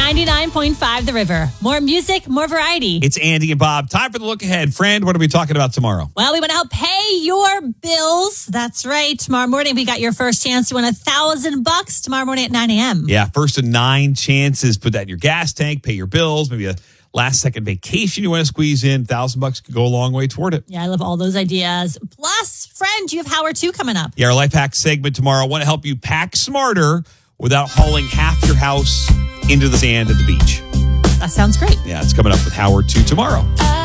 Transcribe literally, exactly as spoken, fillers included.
ninety-nine point five The River. More music, more variety. It's Andy and Bob. Time for the look ahead. Friend, what are we talking about tomorrow? Well, we want to help pay your bills. That's right. Tomorrow morning, we got your first chance to win a thousand bucks tomorrow morning at nine a.m. Yeah, first of nine chances. Put that in your gas tank, pay your bills, maybe a last second vacation you want to squeeze in. Thousand bucks could go a long way toward it. Yeah, I love all those ideas. Plus, friend, you have Howard two coming up. Yeah, our life hack segment tomorrow. I want to help you pack smarter without hauling half your house into the sand at the beach. That sounds great. Yeah, it's coming up with Howard two tomorrow.